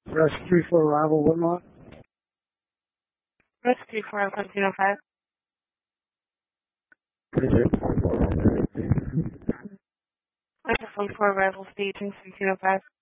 Press 3 for arrival, Woodmont. Press 3 for 1705. What is it? Microphone for arrival, staging 1705.